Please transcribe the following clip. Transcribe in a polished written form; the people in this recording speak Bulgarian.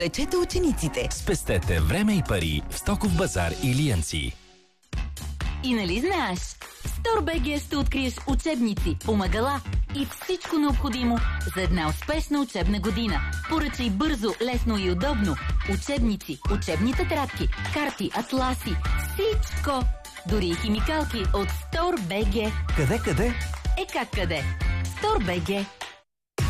Лечете учениците. Спестете време и пари в Стоков базар или Янци. И нали знаеш? В StoreBG ще откриеш учебници, помагала и всичко необходимо за една успешна учебна година. Поръчай бързо, лесно и удобно. Учебници, учебни тетрадки, карти, атласи, всичко. Дори и химикалки от StoreBG. Къде? Как къде? StoreBG.